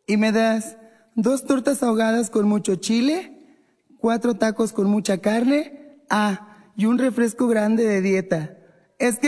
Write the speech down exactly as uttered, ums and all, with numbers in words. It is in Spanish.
Y me das dos tortas ahogadas con mucho chile, cuatro tacos con mucha carne, ah, y un refresco grande de dieta. Es que